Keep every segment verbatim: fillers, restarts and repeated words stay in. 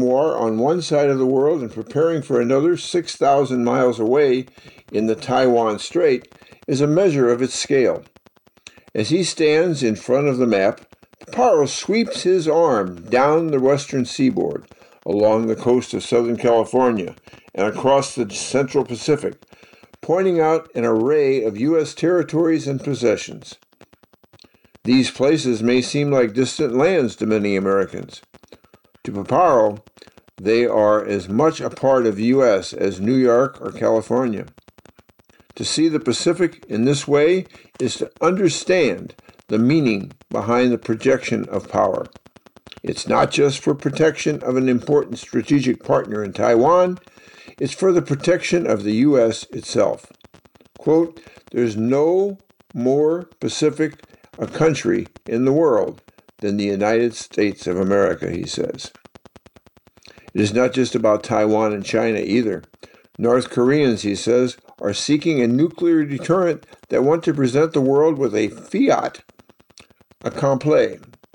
war on one side of the world and preparing for another six thousand miles away in the Taiwan Strait is a measure of its scale. As he stands in front of the map, Paparo sweeps his arm down the western seaboard, along the coast of Southern California, and across the central Pacific, pointing out an array of U S territories and possessions. These places may seem like distant lands to many Americans. To Paparo, they are as much a part of the U S as New York or California. To see the Pacific in this way is to understand the meaning behind the projection of power. It's not just for protection of an important strategic partner in Taiwan, it's for the protection of the U S itself. Quote, "There's no more Pacific a country in the world than the United States of America," he says. It is not just about Taiwan and China either. North Koreans, he says, are seeking a nuclear deterrent that want to present the world with a fiat accompli.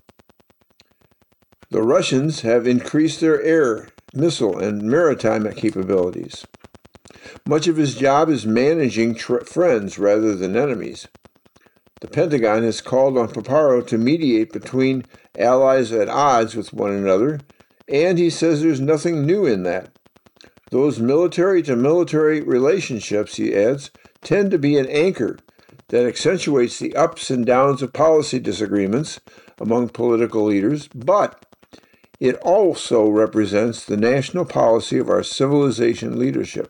The Russians have increased their air, missile, and maritime capabilities. Much of his job is managing tr- friends rather than enemies. The Pentagon has called on Paparo to mediate between allies at odds with one another, and he says there's nothing new in that. Those military-to-military relationships, he adds, tend to be an anchor that accentuates the ups and downs of policy disagreements among political leaders, but it also represents the national policy of our civilization leadership.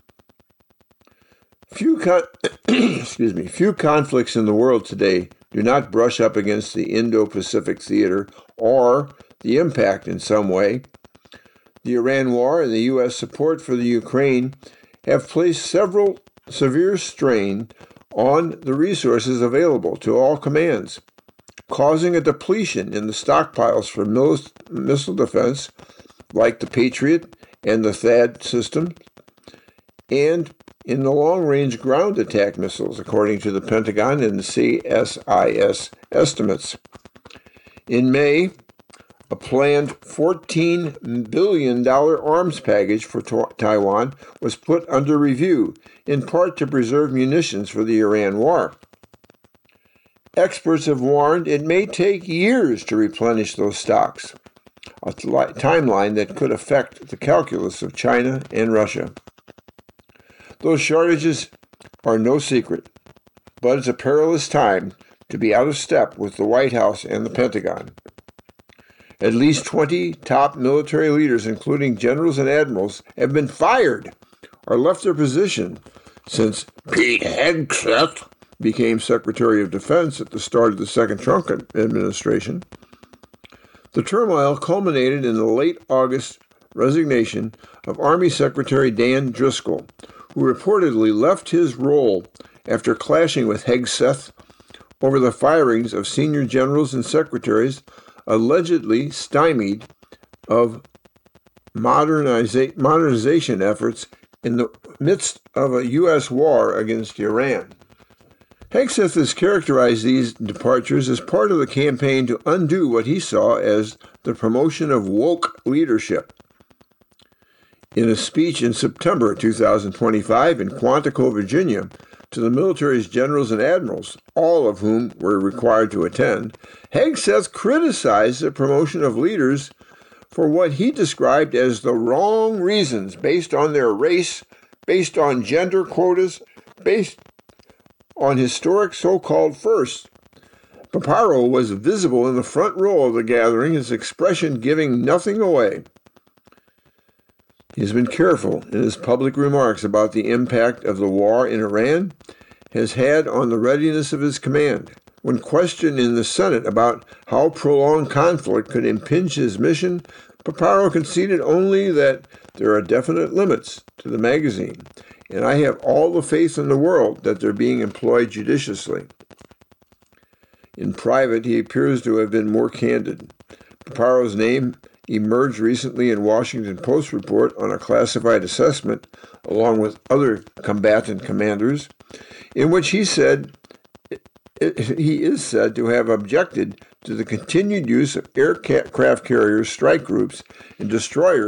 Few con- excuse me, few conflicts in the world today do not brush up against the Indo-Pacific theater or the impact in some way. The Iran war and the U S support for the Ukraine have placed several severe strain on the resources available to all commands, causing a depletion in the stockpiles for missile defense like the Patriot and the THAAD system, and in the long-range ground attack missiles, according to the Pentagon and the C S I S estimates. In May, a planned fourteen billion dollars arms package for ta- Taiwan was put under review, in part to preserve munitions for the Iran war. Experts have warned it may take years to replenish those stocks, a t- timeline that could affect the calculus of China and Russia. Those shortages are no secret, but it's a perilous time to be out of step with the White House and the Pentagon. At least twenty top military leaders, including generals and admirals, have been fired or left their position since Pete Hegseth became Secretary of Defense at the start of the second Trump administration. The turmoil culminated in the late August resignation of Army Secretary Dan Driscoll, who reportedly left his role after clashing with Hegseth over the firings of senior generals and secretaries allegedly stymied of moderniza- modernization efforts in the midst of a U S war against Iran. Hegseth has characterized these departures as part of the campaign to undo what he saw as the promotion of woke leadership. In a speech in September twenty twenty-five in Quantico, Virginia, to the military's generals and admirals, all of whom were required to attend, Hegseth criticized the promotion of leaders for what he described as the wrong reasons, based on their race, based on gender quotas, based on historic so-called firsts. Paparo was visible in the front row of the gathering, his expression giving nothing away. He has been careful in his public remarks about the impact of the war in Iran has had on the readiness of his command. When questioned in the Senate about how prolonged conflict could impinge his mission, Paparo conceded only that there are definite limits to the magazine, and I have all the faith in the world that they're being employed judiciously. In private, he appears to have been more candid. Paparo's name emerged recently in Washington Post report on a classified assessment, along with other combatant commanders, in which he said he is said to have objected to the continued use of aircraft carriers, strike groups, and destroyers